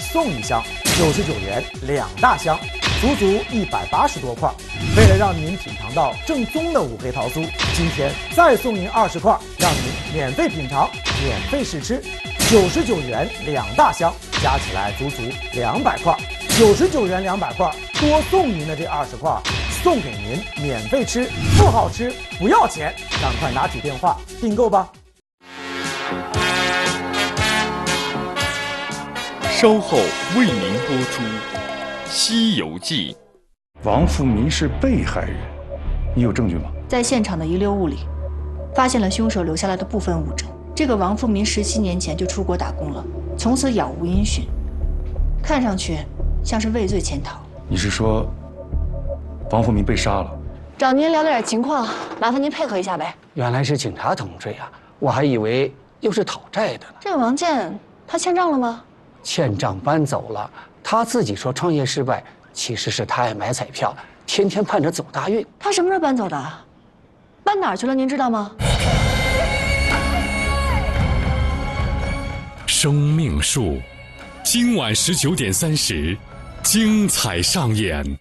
送1箱，99元2大箱，足足180多块。为了让您品尝到正宗的五黑桃酥，今天再送您20块，让您免费品尝、免费试吃。99元2大箱，加起来足足200块。99元200块，多送您的这20块，送给您免费吃，不好吃不要钱，赶快拿起电话订购吧。 稍后为您播出《西游记》。 王富民是被害人，你有证据吗？ 在现场的遗留物里，发现了凶手留下来的部分物证。这个王富民17年前就出国打工了，从此杳无音讯，看上去像是畏罪潜逃。 你是说，王富民被杀了？ 找您了解点情况，麻烦您配合一下呗。 原来是警察同志呀，我还以为又是讨债的呢。 这个王建，他欠账了吗？ 欠账搬走了，他自己说创业失败，其实是他爱买彩票，天天盼着走大运。 他什么时候搬走的？搬哪儿去了？您知道吗？ 生命树，今晚19点30，精彩上演。